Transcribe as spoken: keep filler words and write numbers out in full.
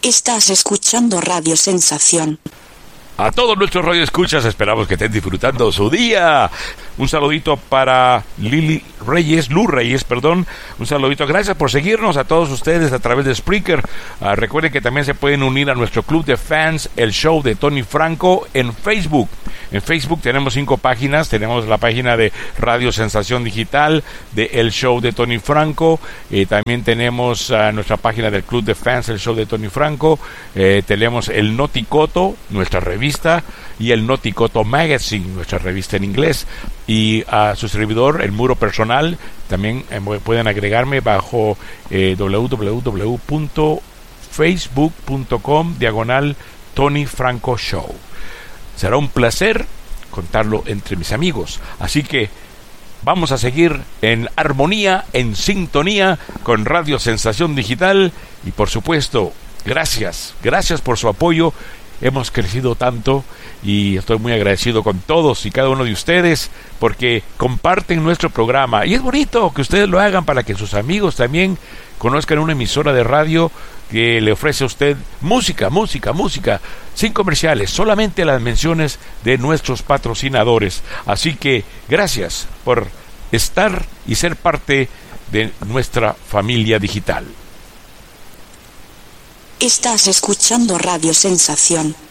Estás escuchando Radio Sensación. A todos nuestros radioescuchas, esperamos que estén disfrutando su día. Un saludito para Lili Reyes, Lu Reyes, perdón. Un saludito, gracias por seguirnos a todos ustedes a través de Spreaker. Uh, recuerden que también se pueden unir a nuestro club de fans, el show de Tony Franco, en Facebook. En Facebook tenemos cinco páginas. Tenemos la página de Radio Sensación Digital, de El Show de Tony Franco. Eh, también tenemos uh, nuestra página del club de fans, el show de Tony Franco. Eh, tenemos el Noticoto, nuestra revista, y el Noticoto Magazine, nuestra revista en inglés, y a su servidor, el muro personal. También eh, pueden agregarme bajo eh, w w w punto facebook punto com diagonal Tony Franco Show. Será un placer contarlo entre mis amigos, así que vamos a seguir en armonía, en sintonía con Radio Sensación Digital. Y por supuesto, gracias, gracias por su apoyo. Hemos crecido tanto y estoy muy agradecido con todos y cada uno de ustedes porque comparten nuestro programa, y es bonito que ustedes lo hagan para que sus amigos también conozcan una emisora de radio que le ofrece a usted música, música, música, sin comerciales, solamente las menciones de nuestros patrocinadores. Así que gracias por estar y ser parte de nuestra familia digital. Estás escuchando Radio Sensación.